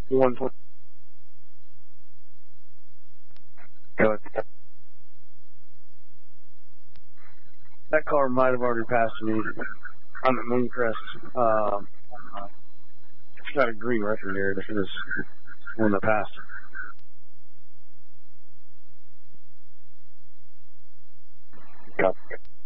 120. That car might have already passed me. I'm at Mooncrest. It's got a green record there. This is one that passed. Copy.